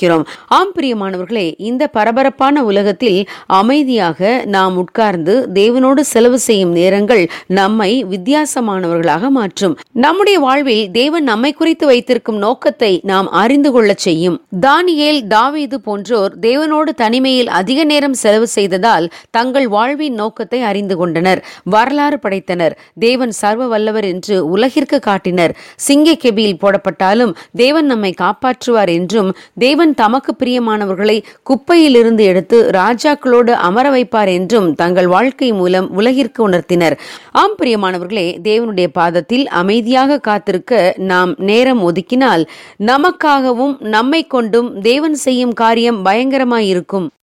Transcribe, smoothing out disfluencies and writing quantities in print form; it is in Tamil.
வாசிக்கிறோம். ஆம் பிரியமானவர்களே, இந்த பரபரப்பான உலகத்தில் அமைதியாக நாம் உட்கார்ந்து தேவனோடு செலவு செய்யும் நேரங்கள் நம்மை வித்தியாசமானவர்களாக மாற்றும். நம்முடைய வாழ்வில் தேவன் நம்மை குறித்து வைத்திருக்கும் நோக்கத்தை நாம் அறிந்து கொள்ள செய்யும். தானியேல், தாவீது போன்றோர் தேவனோடு தனிமையில் அதிக நேரம் செலவு செய்ததால் தங்கள் வாழ்வின் நோக்கத்தை அறிந்து கொண்டனர். வரலாறு படைத்தனர். தேவன் சர்வ வல்லவர் என்று உலகிற்கு காட்டினர். சிங்க கெபியில் போடப்பட்டாலும் தேவன் நம்மை காப்பாற்றுவார் என்றும், தேவன் தமக்கு பிரியமானவர்களை குப்பையில் இருந்து எடுத்து ராஜாக்களோடு அமர வைப்பார் என்றும் தங்கள் வாழ்க்கை மூலம் உலகிற்கு உணர்த்தினர். ஆம் பிரியமானவர்களே, தேவனுடைய பாதத்தில் அமைதியாக காத்திருக்க நாம் நேரம் ஒதுக்கினால் நமக்காகவும் நம்மை கொண்டும் தேவன் செய்யும் காரியம் பயங்கரமாயிருக்கும்.